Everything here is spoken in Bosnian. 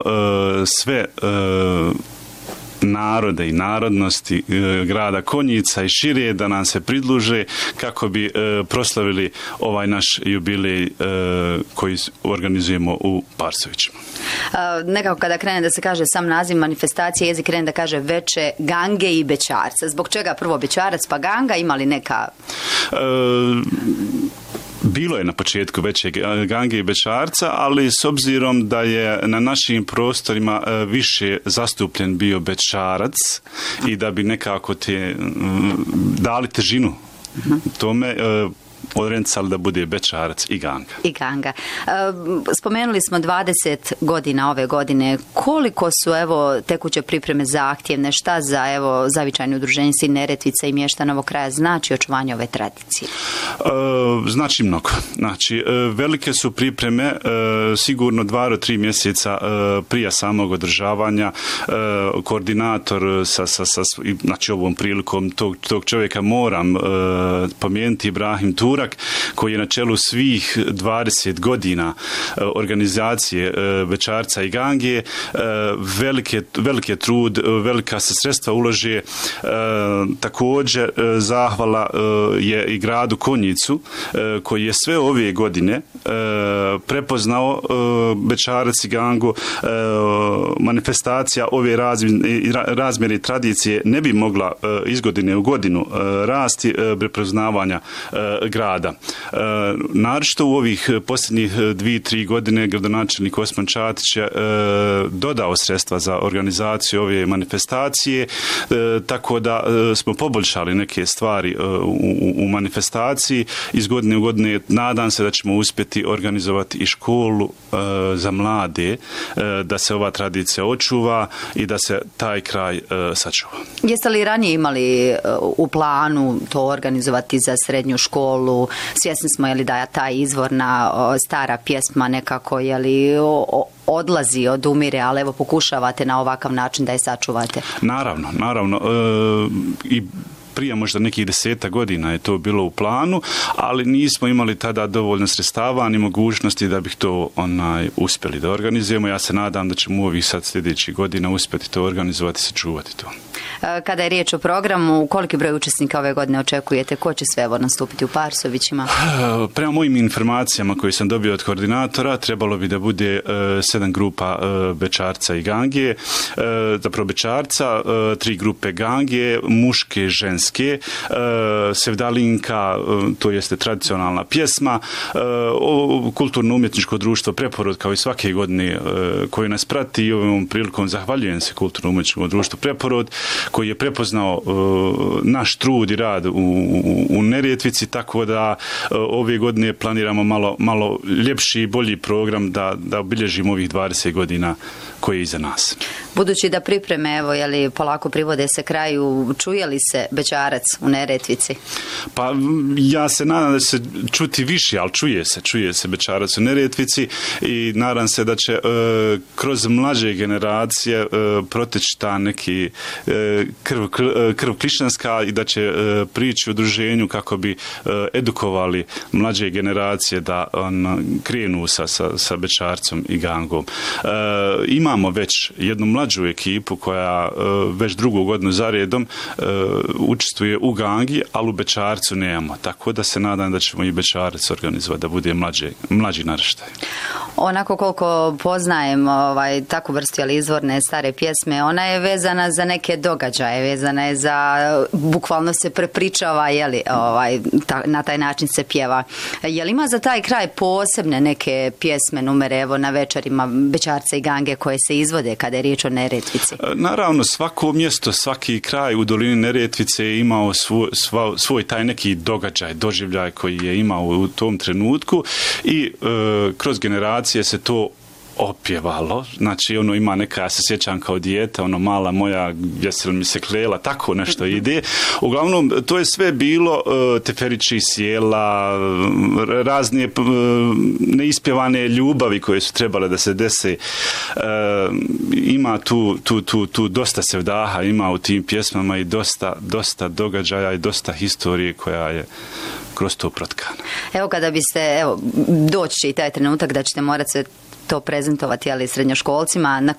sve narode i narodnosti grada Konjica i šire da nam se pridruže kako bi proslavili ovaj naš jubilej koji organizujemo u Parsovićima. Nekako kada krene da se kaže sam naziv manifestacije, jezik krene da kaže Veče Gange i Bećarca. Zbog čega prvo Bećarac pa Ganga, ima li neka... Bilo je na početku Veće Gange i Bećarca, ali s obzirom da je na našim prostorima više zastupljen bio Bećarac i da bi nekako te dali težinu tome, odrencali da bude Bećarac i Ganga. I Ganga. Spomenuli smo 20 godina ove godine. Koliko su tekuće pripreme zahtjevne? Šta za zavičajno udruženje Sin Neretvice i mještanovog kraja znači očuvanje ove tradicije? Znači mnogo. Znači, velike su pripreme, sigurno 2 do 3 mjeseca prije samog održavanja. Koordinator znači ovom prilikom tog čovjeka moram pomenuti, Ibrahim Turak, koji je na čelu svih 20 godina organizacije Bećarca i Gange, veliki trud, velika se sredstva ulože. Također zahvala je i gradu Konjicu, koji je sve ove godine prepoznao Bećarac i Gangu. Manifestacija ove razmjere i tradicije ne bi mogla iz godine u godinu rasti prepoznavanja grada. Naročito u ovih posljednjih 2-3 godine gradonačelnik Osman Čatić je dodao sredstva za organizaciju ove manifestacije, tako da smo poboljšali neke stvari u manifestaciji. Iz godine u godine nadam se da ćemo uspjeti organizovati i školu za mlade, da se ova tradicija očuva i da se taj kraj sačuva. Jeste li ranije imali u planu to organizovati za srednju školu? Svjesni smo da je ta izvorna stara pjesma nekako odlazi, odumire, ali pokušavate na ovakav način da je sačuvate. Naravno. I prije možda nekih 10 godina je to bilo u planu, ali nismo imali tada dovoljno sredstava ni mogućnosti da bih to uspjeli da organizujemo. Ja se nadam da ćemo u ovih sad sljedećih godina uspjeti to organizovati i sačuvati to. Kada je riječ o programu, koliki broj učesnika ove godine očekujete? Ko će sve nastupiti u Parsovićima? Prema mojim informacijama koje sam dobio od koordinatora, trebalo bi da bude 7 grupa Bećarca i Gange, zapravo Bećarca, 3 grupe Gange, muške, ženske, Sevdalinka, to jeste tradicionalna pjesma, kulturno-umjetničko društvo Preporod, kao i svake godine koje nas prati, i ovom prilikom zahvaljujem se kulturno-umjetničkom društvu Preporod, koji je prepoznao naš trud i rad u Neretvici, tako da ove godine planiramo malo ljepši i bolji program da obilježimo ovih 20 godina koji je iza nas. Budući da pripreme, polako privode se kraju, čuje li se Bećarac u Neretvici? Pa ja se nadam da će se čuti više, ali čuje se Bećarac u Neretvici i nadam se da će kroz mlađe generacije proteći ta neki krv klišanska i da će prići u udruženju kako bi edukovali mlađe generacije da krenu sa Bećarcom i Gangom. Imamo već jednu mlađu ekipu koja već 2. godinu za redom učestvuje u Gangi, ali u Bećarcu nemamo. Tako da se nadam da ćemo i Bećarac organizovati, da bude mlađi naraštaj. Onako koliko poznajem takvu vrstu izvorne stare pjesme, ona je vezana za neke događaje, vezana je za, bukvalno se prepričava, na taj način se pjeva. Je li ima za taj kraj posebne neke pjesme, numere, na večerima Bećarca i Gange koje se izvode kada je riječ o Neretvici? Naravno, svako mjesto, svaki kraj u dolini Neretvice je imao svoj taj neki doživljaj koji je imao u tom trenutku i kroz generacije se to opjevalo, znači ima neka, ja se sjećam kao dijete, mala moja, jesi li mi se klela, tako nešto ide. Uglavnom, to je sve bilo teferići sjela, razne neispjevane ljubavi koje su trebale da se dese. Ima tu dosta sevdaha, ima u tim pjesmama i dosta događaja i dosta historije koja je kroz to protkana. Evo kada biste, doći će i taj trenutak da ćete morati se to prezentovati, srednjoškolcima, na